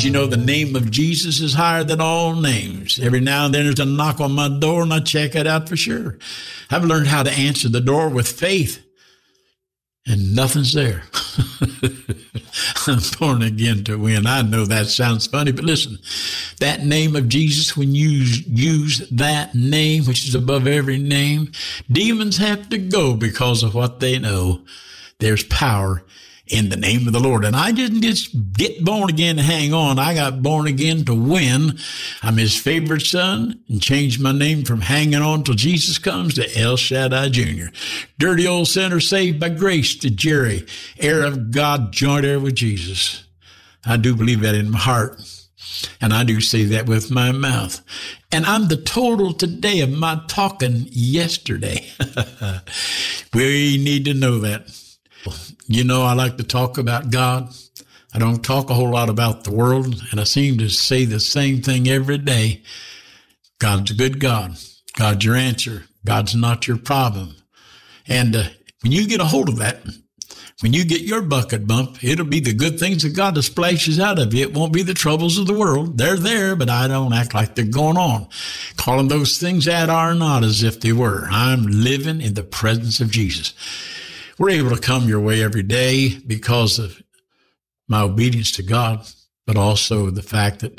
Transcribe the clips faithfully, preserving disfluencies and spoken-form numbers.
Did you know the name of Jesus is higher than all names? Every now and then there's a knock on my door and I check it out for sure. I've learned how to answer the door with faith, and nothing's there. I'm born again to win. I know that sounds funny, but listen, that name of Jesus, when you use that name, which is above every name, demons have to go because of what they know. There's power in the name of the Lord. And I didn't just get born again to hang on. I got born again to win. I'm his favorite son and changed my name from hanging on till Jesus comes to El Shaddai Junior Dirty old sinner saved by grace to Jerry, heir of God, joint heir with Jesus. I do believe that in my heart. And I do say that with my mouth. And I'm the total today of my talking yesterday. We need to know that. You know, I like to talk about God. I don't talk a whole lot about the world, and I seem to say the same thing every day. God's a good God. God's your answer. God's not your problem. And uh, when you get a hold of that, when you get your bucket bump, it'll be the good things of God that splashes out of you. It won't be the troubles of the world. They're there, but I don't act like they're going on. Calling those things that are not as if they were. I'm living in the presence of Jesus. We're able to come your way every day because of my obedience to God, but also the fact that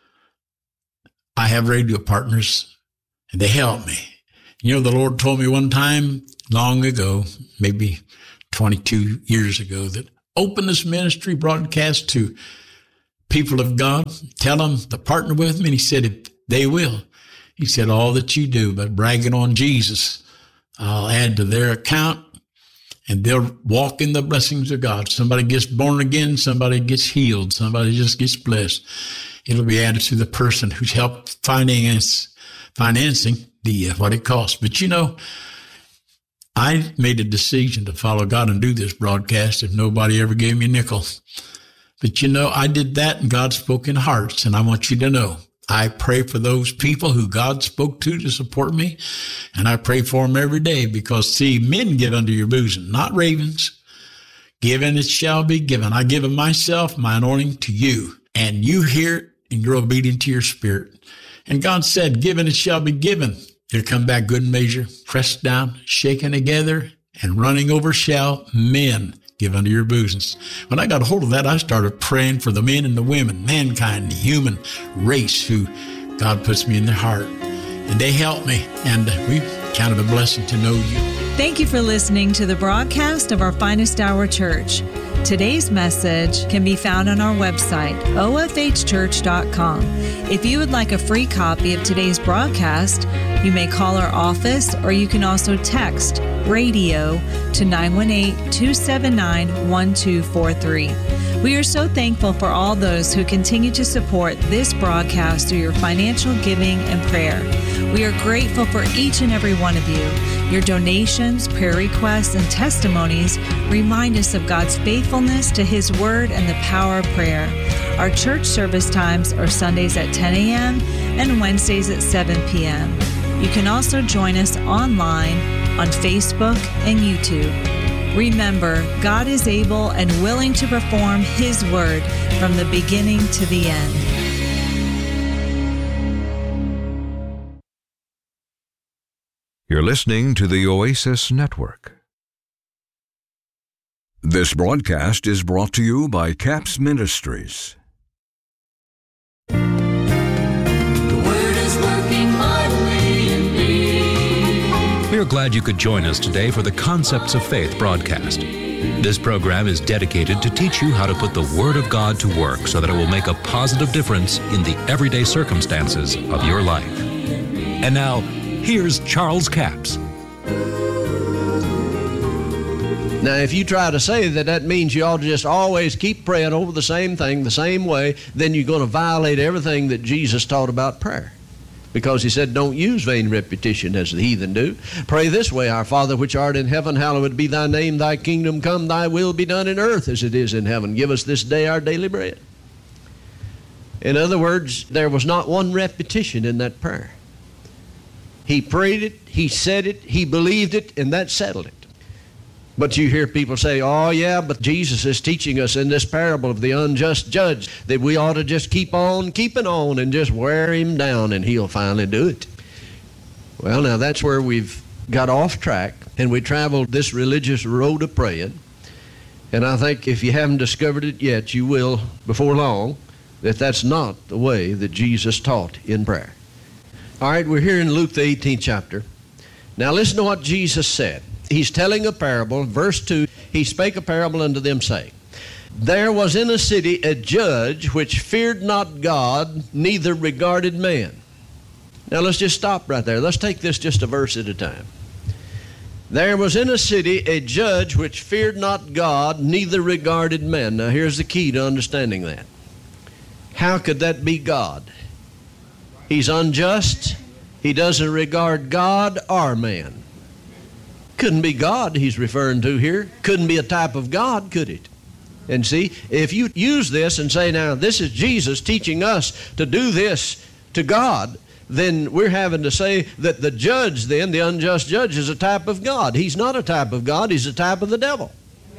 I have radio partners and they help me. You know, the Lord told me one time long ago, maybe twenty-two years ago, that open this ministry broadcast to people of God. Tell them to partner with me. And he said, if they will. He said, all that you do by bragging on Jesus, I'll add to their account. And they'll walk in the blessings of God. Somebody gets born again. Somebody gets healed. Somebody just gets blessed. It'll be added to the person who's helped finance, financing the uh, what it costs. But you know, I made a decision to follow God and do this broadcast if nobody ever gave me a nickel. But you know, I did that, and God spoke in hearts. And I want you to know, I pray for those people who God spoke to to support me, and I pray for them every day because, see, men give unto your bosom, not ravens. Given it shall be given. I give of myself, my anointing to you, and you hear it, and you're obedient to your spirit. And God said, given it shall be given. It'll come back good measure, pressed down, shaken together, and running over shall men give unto your bosoms. When I got a hold of that, I started praying for the men and the women, mankind, the human race who God puts me in their heart. And they help me, and we count it a blessing to know you. Thank you for listening to the broadcast of our Finest Hour Church. Today's message can be found on our website, O F H church dot com. If you would like a free copy of today's broadcast, you may call our office, or you can also text radio to nine one eight, two seven nine, one two four three. We are so thankful for all those who continue to support this broadcast through your financial giving and prayer. We are grateful for each and every one of you. Your donations, prayer requests, and testimonies remind us of God's faithfulness to His Word and the power of prayer. Our church service times are Sundays at ten a.m. and Wednesdays at seven p.m. You can also join us online on Facebook and YouTube. Remember, God is able and willing to perform His Word from the beginning to the end. You're listening to the Oasis Network. This broadcast is brought to you by Caps Ministries. The Word is working mightily in me. We are glad you could join us today for the Concepts of Faith broadcast. This program is dedicated to teach you how to put the Word of God to work so that it will make a positive difference in the everyday circumstances of your life. And now, here's Charles Capps. Now, if you try to say that that means you ought to just always keep praying over the same thing the same way, then you're going to violate everything that Jesus taught about prayer. Because He said, don't use vain repetition as the heathen do. Pray this way, Our Father which art in heaven, hallowed be thy name, thy kingdom come, thy will be done in earth as it is in heaven. Give us this day our daily bread. In other words, there was not one repetition in that prayer. He prayed it, he said it, he believed it, and that settled it. But you hear people say, oh yeah, but Jesus is teaching us in this parable of the unjust judge that we ought to just keep on keeping on and just wear him down and he'll finally do it. Well, now that's where we've got off track and we traveled this religious road of praying. And I think if you haven't discovered it yet, you will before long, that that's not the way that Jesus taught in prayer. All right, we're here in Luke the eighteenth chapter. Now listen to what Jesus said. He's telling a parable. Verse two, he spake a parable unto them, saying, There was in a city a judge which feared not God, neither regarded man. Now let's just stop right there. Let's take this just a verse at a time. There was in a city a judge which feared not God, neither regarded man. Now here's the key to understanding that. How could that be God? He's unjust. He doesn't regard God or man. Couldn't be God he's referring to here. Couldn't be a type of God, could it? And see, if you use this and say, now, this is Jesus teaching us to do this to God, then we're having to say that the judge then, the unjust judge, is a type of God. He's not a type of God. He's a type of the devil.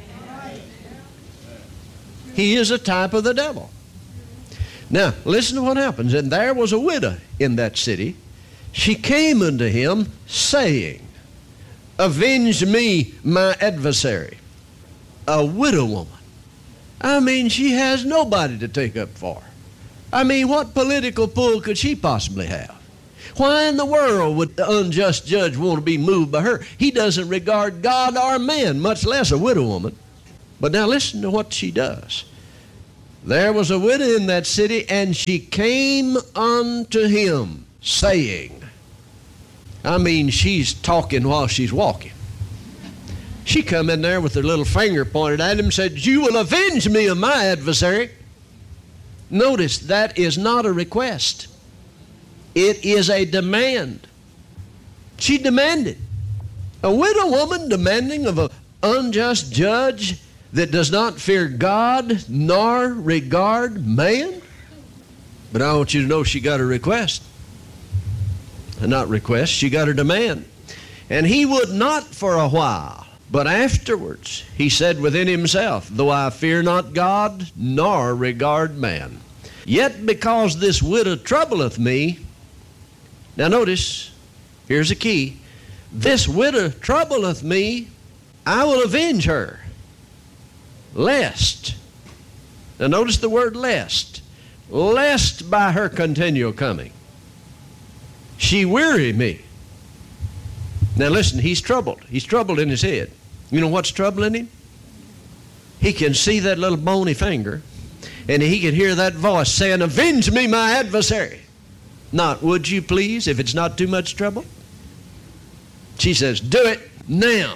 He is a type of the devil. Now, listen to what happens. And there was a widow in that city. She came unto him, saying, Avenge me, my adversary. A widow woman. I mean, she has nobody to take up for her. I mean, what political pull could she possibly have? Why in the world would the unjust judge want to be moved by her? He doesn't regard God or man, much less a widow woman. But now listen to what she does. There was a widow in that city, and she came unto him, saying, I mean, she's talking while she's walking. She come in there with her little finger pointed at him and said, You will avenge me of my adversary. Notice, that is not a request. It is a demand. She demanded. A widow woman demanding of an unjust judge that does not fear God nor regard man. But I want you to know she got a request. Not request, she got a demand. And he would not for a while, but afterwards he said within himself, Though I fear not God, nor regard man, yet because this widow troubleth me. Now notice, here's a key. This widow troubleth me, I will avenge her, lest. Now notice the word lest. Lest by her continual coming she weary me. Now listen, he's troubled. He's troubled in his head. You know what's troubling him? He can see that little bony finger, and he can hear that voice saying, Avenge me, my adversary. Not, would you please, if it's not too much trouble? She says, do it now.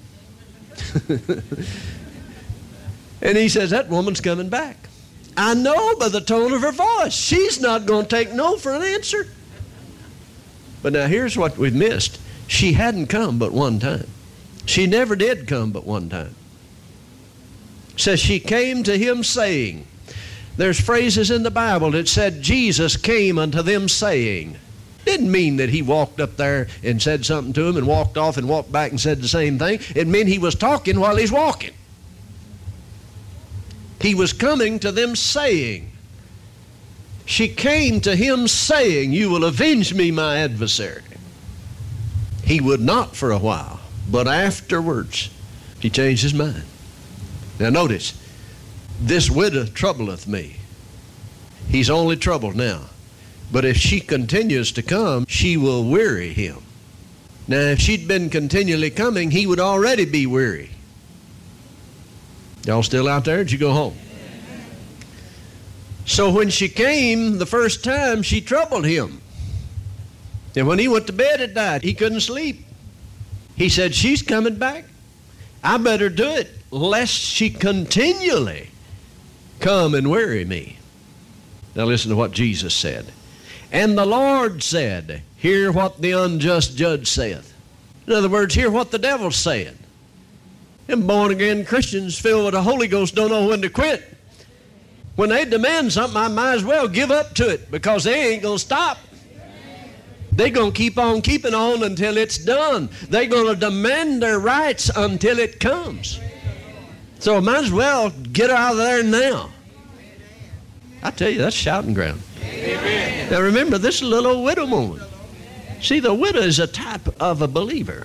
And he says, that woman's coming back. I know by the tone of her voice. She's not going to take no for an answer. But now here's what we've missed. She hadn't come but one time. She never did come but one time. It says she came to him saying. There's phrases in the Bible that said Jesus came unto them saying. Didn't mean that he walked up there and said something to him and walked off and walked back and said the same thing. It meant he was talking while he's walking. He was coming to them saying. She came to him saying, You will avenge me, my adversary. He would not for a while, but afterwards he changed his mind. Now notice, this widow troubleth me. He's only troubled now. But if she continues to come, she will weary him. Now if she'd been continually coming, he would already be weary. Y'all still out there? Did you go home? So when she came the first time, she troubled him. And when he went to bed at night, he couldn't sleep. He said, She's coming back. I better do it, lest she continually come and weary me. Now listen to what Jesus said. And the Lord said, Hear what the unjust judge saith. In other words, hear what the devil's saying. Them born-again Christians filled with the Holy Ghost don't know when to quit. When they demand something, I might as well give up to it because they ain't going to stop. They're going to keep on keeping on until it's done. They're going to demand their rights until it comes. So might as well get out of there now. I tell you, that's shouting ground. Amen. Now remember, this is a little old widow woman. See, the widow is a type of a believer.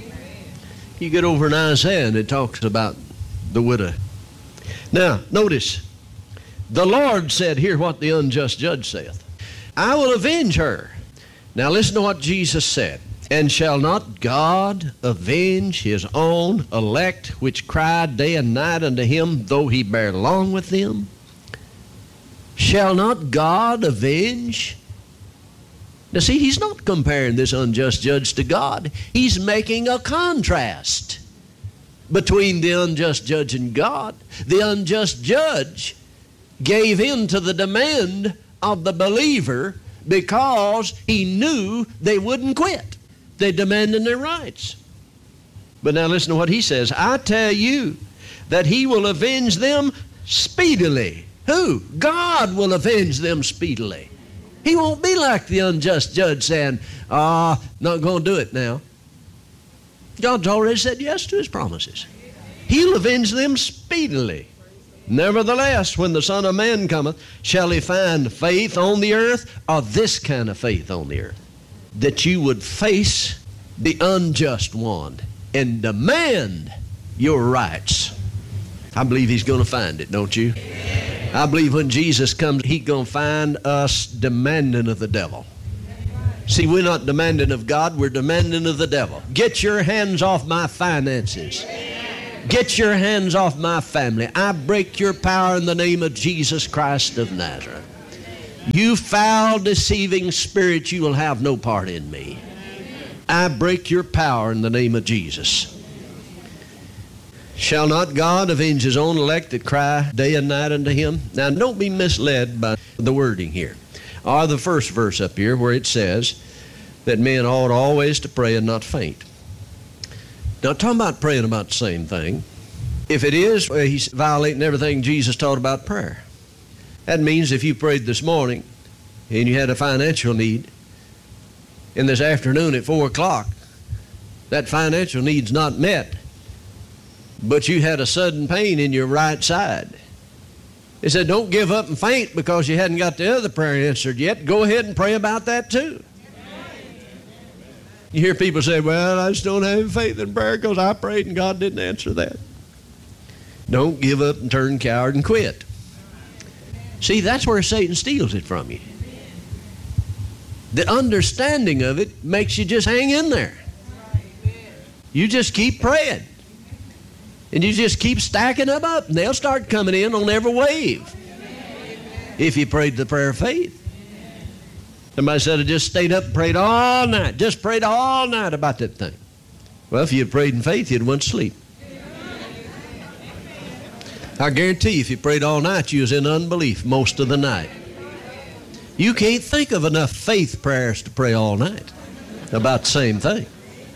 You get over in Isaiah and it talks about the widow. Now, notice, the Lord said, hear what the unjust judge saith. I will avenge her. Now listen to what Jesus said. And shall not God avenge his own elect, which cry day and night unto him, though he bear long with them? Shall not God avenge? Now see, he's not comparing this unjust judge to God. He's making a contrast between the unjust judge and God. The unjust judge gave in to the demand of the believer because he knew they wouldn't quit. They demanded their rights. But now listen to what he says. I tell you that he will avenge them speedily. Who? God will avenge them speedily. He won't be like the unjust judge saying, ah, not going to do it now. God's already said yes to his promises. He'll avenge them speedily. Nevertheless, when the Son of Man cometh, shall he find faith on the earth, or this kind of faith on the earth? That you would face the unjust one and demand your rights. I believe he's going to find it, don't you? I believe when Jesus comes, he's going to find us demanding of the devil. See, we're not demanding of God, we're demanding of the devil. Get your hands off my finances. Get your hands off my family. I break your power in the name of Jesus Christ of Nazareth. You foul, deceiving spirit, you will have no part in me. I break your power in the name of Jesus. Shall not God avenge his own elect that cry day and night unto him? Now, don't be misled by the wording here. Or the first verse up here where it says that men ought always to pray and not faint. Now, talking about praying about the same thing. If it is, well, he's violating everything Jesus taught about prayer. That means if you prayed this morning and you had a financial need, and this afternoon at four o'clock, that financial need's not met, but you had a sudden pain in your right side. He said, don't give up and faint because you hadn't got the other prayer answered yet. Go ahead and pray about that too. You hear people say, well, I just don't have faith in prayer because I prayed and God didn't answer that. Don't give up and turn coward and quit. See, that's where Satan steals it from you. The understanding of it makes you just hang in there. You just keep praying. And you just keep stacking them up, and they'll start coming in on every wave. If you prayed the prayer of faith. Somebody said, I just stayed up and prayed all night. Just prayed all night about that thing. Well, if you had prayed in faith, you'd went to sleep. I guarantee you, if you prayed all night, you was in unbelief most of the night. You can't think of enough faith prayers to pray all night about the same thing.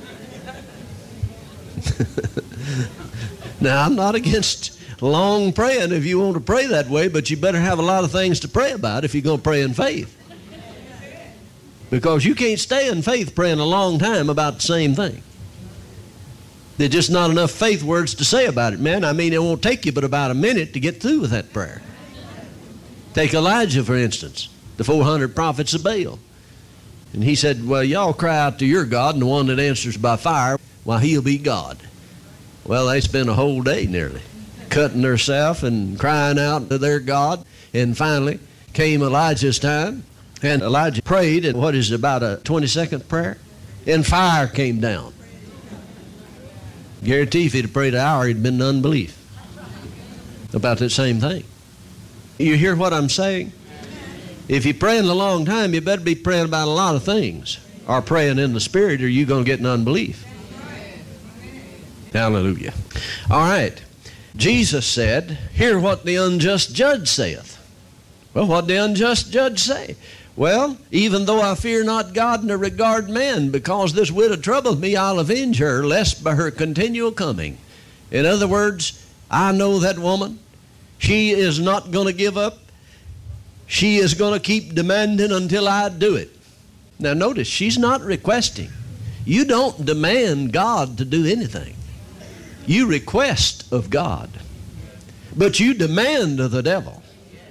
Now, I'm not against long praying if you want to pray that way, but you better have a lot of things to pray about if you're going to pray in faith. Because you can't stay in faith praying a long time about the same thing. There's just not enough faith words to say about it, man. I mean, it won't take you but about a minute to get through with that prayer. Take Elijah, for instance, the four hundred prophets of Baal. And he said, well, y'all cry out to your God, and the one that answers by fire, well, he'll be God. Well, they spent a whole day nearly cutting themselves and crying out to their God. And finally came Elijah's time, and Elijah prayed, and what is it, about a twenty-second prayer? And fire came down. Guarantee if he'd have prayed an hour, he'd been in unbelief about that same thing. You hear what I'm saying? If you're praying a long time, you better be praying about a lot of things, or praying in the Spirit, or you're going to get in unbelief. Hallelujah. All right. Jesus said, hear what the unjust judge saith. Well, what did the unjust judge say? Well, even though I fear not God nor regard man, because this widow troubleth me, I'll avenge her, lest by her continual coming. In other words, I know that woman. She is not going to give up. She is going to keep demanding until I do it. Now notice, she's not requesting. You don't demand God to do anything. You request of God. But you demand of the devil.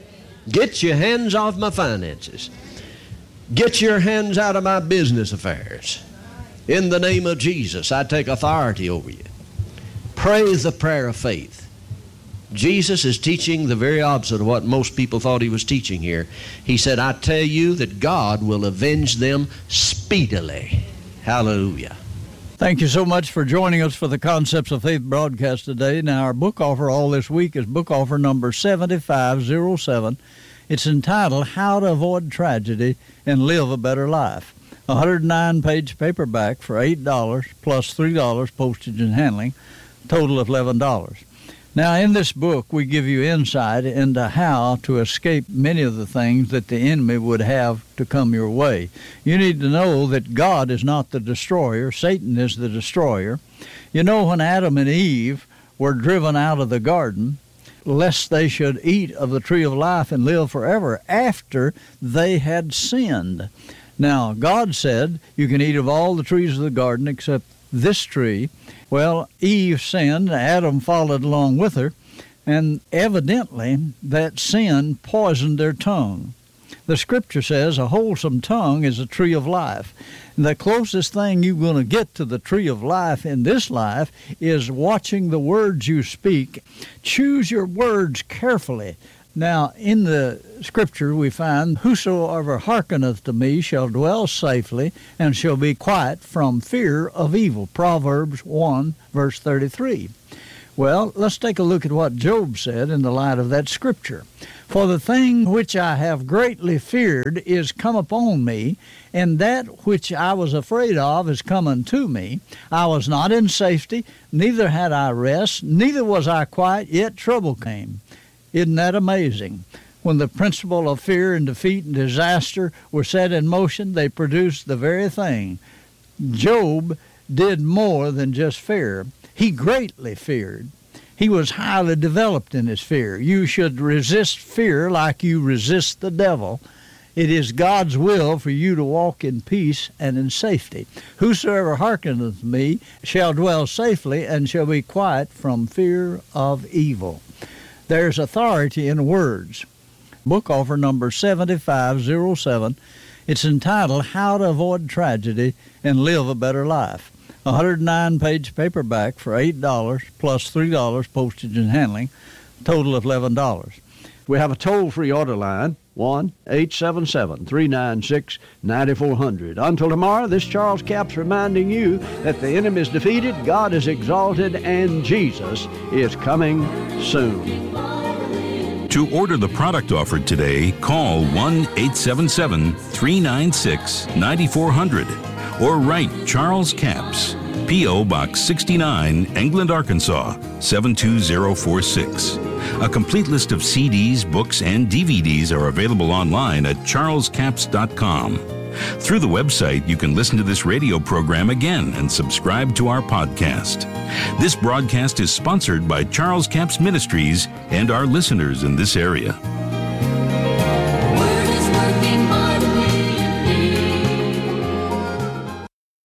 Get your hands off my finances. Get your hands out of my business affairs. In the name of Jesus, I take authority over you. Pray the prayer of faith. Jesus is teaching the very opposite of what most people thought he was teaching here. He said, I tell you that God will avenge them speedily. Hallelujah. Thank you so much for joining us for the Concepts of Faith broadcast today. Now, our book offer all this week is book offer number seventy-five oh seven. It's entitled How to Avoid Tragedy and Live a Better Life. A one hundred nine page paperback for eight dollars plus three dollars postage and handling, total of eleven dollars. Now, in this book, we give you insight into how to escape many of the things that the enemy would have to come your way. You need to know that God is not the destroyer. Satan is the destroyer. You know, when Adam and Eve were driven out of the garden, lest they should eat of the tree of life and live forever after they had sinned. Now, God said, you can eat of all the trees of the garden except this tree. Well, Eve sinned, Adam followed along with her, and evidently that sin poisoned their tongue. The Scripture says a wholesome tongue is a tree of life. And the closest thing you're going to get to the tree of life in this life is watching the words you speak. Choose your words carefully. Now, in the Scripture we find, whosoever hearkeneth to me shall dwell safely and shall be quiet from fear of evil. Proverbs one, verse thirty-three. Well, let's take a look at what Job said in the light of that Scripture. For the thing which I have greatly feared is come upon me, and that which I was afraid of is come unto me. I was not in safety, neither had I rest, neither was I quiet, yet trouble came. Isn't that amazing? When the principle of fear and defeat and disaster were set in motion, they produced the very thing. Job did more than just fear. He greatly feared. He was highly developed in his fear. You should resist fear like you resist the devil. It is God's will for you to walk in peace and in safety. Whosoever hearkeneth me shall dwell safely and shall be quiet from fear of evil. There's authority in words. Book offer number seventy-five oh seven. It's entitled How to Avoid Tragedy and Live a Better Life. A one hundred nine page paperback for eight dollars plus three dollars postage and handling, total of eleven dollars. We have a toll-free order line, one eight seven seven, three nine six, nine four zero zero. Until tomorrow, this Charles Capps reminding you that the enemy is defeated, God is exalted, and Jesus is coming soon. To order the product offered today, call one eight seven seven, three nine six, nine four zero zero or write Charles Capps, P O. Box sixty-nine, England, Arkansas, seven two zero four six. A complete list of C Ds, books, and D V Ds are available online at charles capps dot com. Through the website, you can listen to this radio program again and subscribe to our podcast. This broadcast is sponsored by Charles Capps Ministries and our listeners in this area. Word is working mightily in me.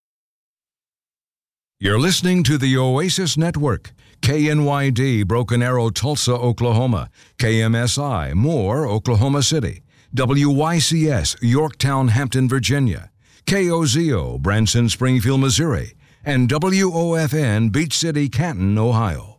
You're listening to the Oasis Network. K N Y D, Broken Arrow, Tulsa, Oklahoma. K M S I, Moore, Oklahoma City. W Y C S, Yorktown, Hampton, Virginia. K O Z O, Branson, Springfield, Missouri. And W O F N, Beach City, Canton, Ohio.